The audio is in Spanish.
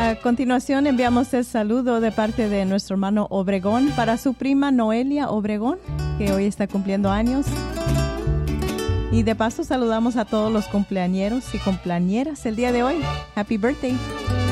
A continuación enviamos el saludo de parte de nuestro hermano Obregón para su prima Noelia Obregón, que hoy está cumpliendo años. Y de paso saludamos a todos los cumpleañeros y cumpleañeras el día de hoy. Happy birthday.